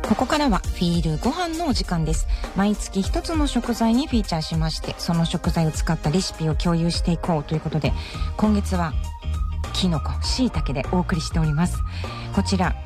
ここからはフィールご飯のお時間です。毎月一つの食材にフィーチャーしまして、その食材を使ったレシピを共有していこうということで、今月はキノコ、椎茸でお送りしております。こちら